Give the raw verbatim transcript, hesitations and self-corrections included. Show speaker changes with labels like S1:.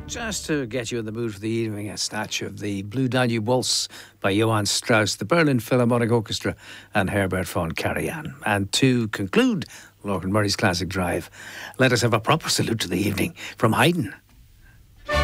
S1: Just to get you in the mood for the evening, a snatch of the Blue Danube Waltz by Johann Strauss, the Berlin Philharmonic Orchestra and Herbert von Karajan. And to conclude Lorcan Murray's Classic Drive, let us have a proper salute to the evening from Haydn.